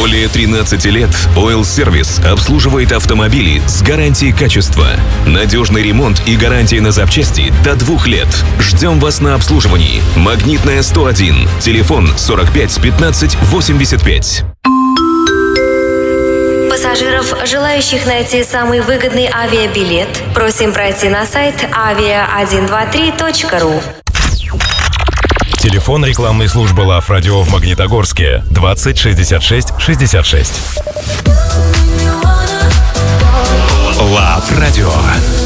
Более 13 лет Oil Service обслуживает автомобили с гарантией качества. Надежный ремонт и гарантия на запчасти до 2 лет. Ждем вас на обслуживании. Магнитная 101. Телефон 45 15 85. Пассажиров, желающих найти самый выгодный авиабилет, просим пройти на сайт avia123.ru. Телефон рекламной службы Лав Радио в Магнитогорске 20 66 66. Лав Радио.